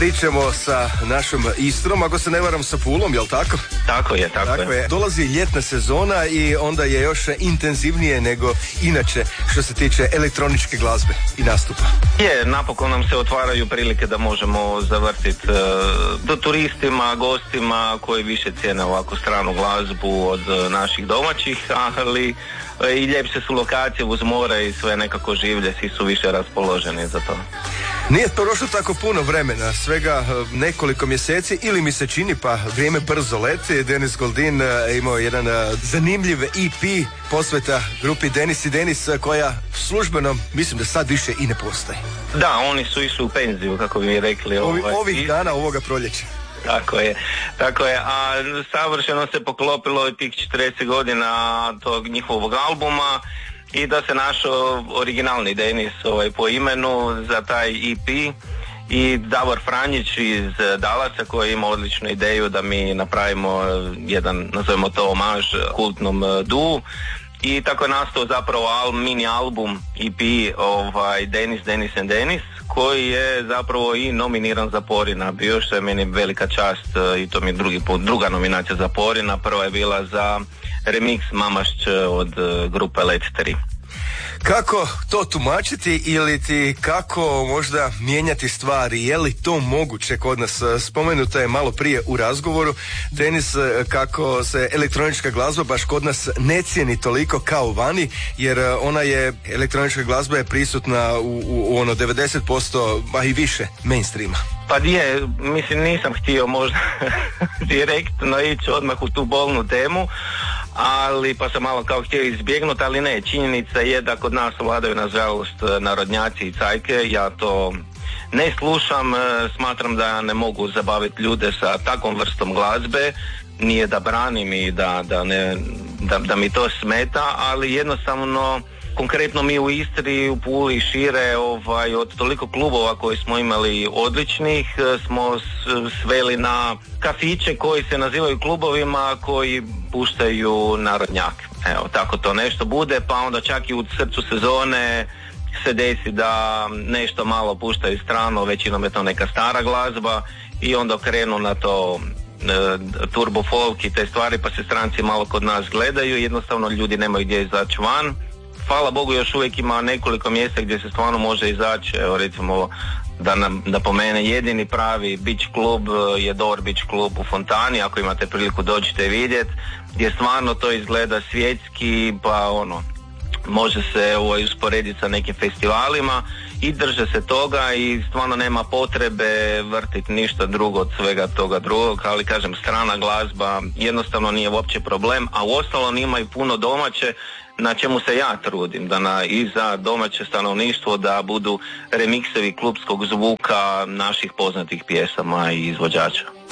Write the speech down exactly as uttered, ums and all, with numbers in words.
pričamo sa našom Istrom, ako se ne varam sa Pulom, jel tako? Tako je, tako, tako je. je. Dolazi ljetna sezona i onda je još intenzivnije nego inače što se tiče elektroničke glazbe i nastupa. Je, napokon nam se otvaraju prilike da možemo zavrtiti uh, do turistima, gostima koji više cijene ovako stranu glazbu od uh, naših domaćih, ali uh, i ljepše su lokacije uz more i sve nekako življe, svi su više raspoloženi za to. Nije prošlo tako puno vremena, svega nekoliko mjeseci, ili mi se čini, pa vrijeme brzo leti. Denis Goldin imao jedan zanimljiv E P posveta grupi Denis i Denis, koja službeno, mislim da sad više i ne postoji. Da, oni su išli u penziju, kako bi mi rekli. Ovi, ovaj, ovih dana, ovoga proljeća. Tako je, tako je, a savršeno se poklopilo tih četrdeset godina tog njihovog albuma i da se našao originalni Denis ovaj, po imenu za taj E P i Davor Franjić iz Dalaca koji ima odličnu ideju da mi napravimo jedan, nazovemo to omaž kultnom duu. I tako je nastao zapravo al, mini album E P ovaj, Denis, Denis and Denis, koji je zapravo i nominiran za Porina bio, što je meni velika čast i to mi je drugi put, druga nominacija za Porina. Prva je bila za remix Mamašć od grupe Let tri. Kako to tumačiti ili ti kako možda mijenjati stvari? Je li to moguće kod nas? Spomenuto je malo prije u razgovoru, Denis, kako se elektronička glazba baš kod nas ne cijeni toliko kao vani, jer ona je, elektronička glazba je prisutna u, u, u ono devedeset posto, a i više mainstreama. Pa je, mislim nisam htio možda direktno ići odmah u tu bolnu temu, ali pa sam malo kao htio izbjegnuti, ali ne, činjenica je da kod nas vladaju nažalost narodnjaci i cajke, ja to ne slušam, smatram da ne mogu zabaviti ljude sa takvom vrstom glazbe, nije da branim i da, da, ne, da, da mi to smeta, ali jednostavno konkretno mi u Istri, u Puli šire, ovaj, od toliko klubova koji smo imali odličnih, smo sveli na kafiće koji se nazivaju klubovima koji puštaju narodnjak. Evo, tako to nešto bude, pa onda čak i u srcu sezone se desi da nešto malo puštaju strano, većinom je to neka stara glazba i onda krenu na to e, turbo folk i te stvari, pa se stranci malo kod nas gledaju, jednostavno ljudi nemaju gdje izaći van. Hvala Bogu još uvijek ima nekoliko mjesta gdje se stvarno može izaći, evo recimo da nam, da po mene jedini pravi beach klub je Dor Beach klub u Fontani, ako imate priliku dođite vidjeti, gdje stvarno to izgleda svjetski, pa ono, može se ovaj, usporediti sa nekim festivalima i drže se toga i stvarno nema potrebe vrtiti ništa drugo od svega toga drugog, ali kažem strana glazba jednostavno nije uopće problem, a uostalom ima i puno domaće, na čemu se ja trudim, da na, i za domaće stanovništvo da budu remiksevi klubskog zvuka naših poznatih pjesama i izvođača.